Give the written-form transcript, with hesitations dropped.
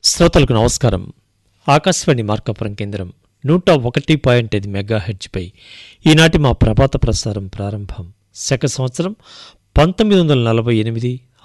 శ్రోతలకు నమస్కారం. ఆకాశవాణి మార్కాపురం కేంద్రం 101.5 మెగాహెర్ట్జ్పై ఈనాటి మా ప్రభాత ప్రసారం ప్రారంభం. శక సంవత్సరం 1948